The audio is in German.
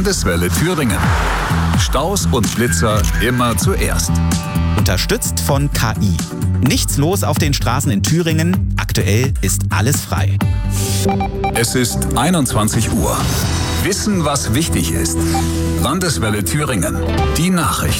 Landeswelle Thüringen. Staus und Blitzer immer zuerst. Unterstützt von KI. Nichts los auf den Straßen in Thüringen. Aktuell ist alles frei. Es ist 21 Uhr. Wissen, was wichtig ist. Landeswelle Thüringen. Die Nachrichten.